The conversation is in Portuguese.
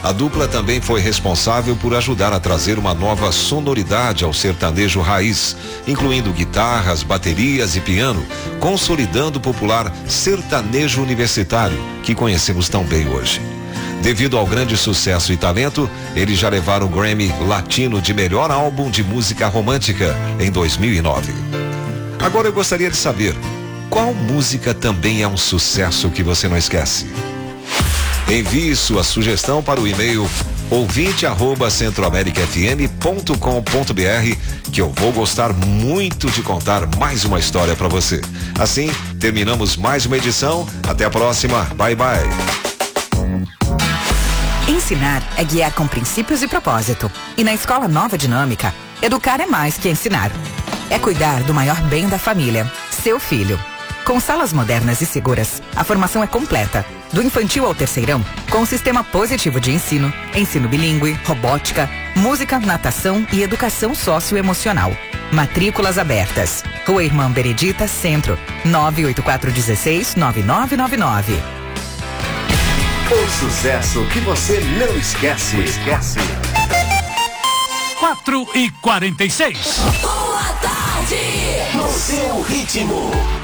A dupla também foi responsável por ajudar a trazer uma nova sonoridade ao sertanejo raiz, incluindo guitarras, baterias e piano, consolidando o popular sertanejo universitário que conhecemos tão bem hoje. Devido ao grande sucesso e talento, eles já levaram o Grammy Latino de melhor álbum de música romântica em 2009. Agora eu gostaria de saber, qual música também é um sucesso que você não esquece? Envie sua sugestão para o e-mail ouvinte@centroamericafm.com.br que eu vou gostar muito de contar mais uma história para você. Assim, terminamos mais uma edição. Até a próxima. Bye, bye. Ensinar é guiar com princípios e propósito. E na Escola Nova Dinâmica, educar é mais que ensinar. É cuidar do maior bem da família, seu filho. Com salas modernas e seguras, a formação é completa. Do infantil ao terceirão, com um sistema positivo de ensino, ensino bilíngue, robótica, música, natação e educação socioemocional. Matrículas abertas. Rua Irmã Benedita, Centro, 98416-9999. O sucesso que você não esquece. 4h46. Boa tarde. No seu ritmo.